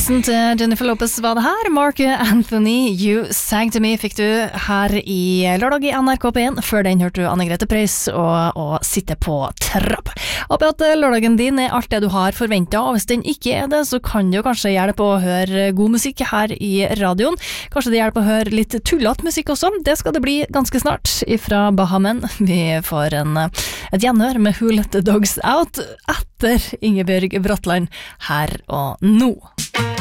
Teksten til Jennifer Lopez var det her. Mark Anthony, You Sang To Me, fikk du her i lørdag i NRK P1. Før den hørte du Anne-Grete Preus og Sitte på trapp. Håper at lørdagen din alt det du har forventet, og hvis den ikke det, så kan det jo kanskje hjelpe å høre god musikk her i radioen. Kanskje det hjelper å høre litt tullat musikk også. Det skal det bli ganske snart ifra Bahamen. Vi får et gjenhør med Who Let The Dogs Out etter Ingebjørg Bratland her og nå.